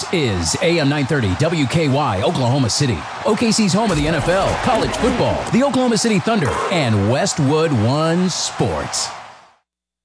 is AM 930 WKY Oklahoma City, OKC's home of the NFL, college football, the Oklahoma City Thunder, and Westwood One Sports.